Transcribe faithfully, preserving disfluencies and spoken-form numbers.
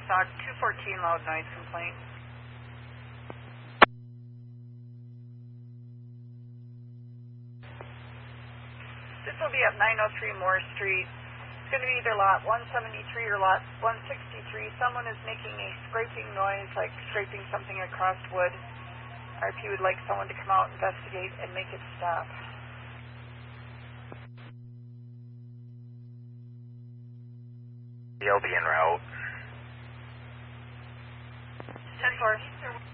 Stock two fourteen, loud noise complaint. This will be at nine oh three Moore Street. It's going to be either lot one seventy-three or lot one sixty-three. Someone is making a scraping noise, like scraping something across wood. R P would like someone to come out, investigate, and make it stop. He'll be en route. ten four.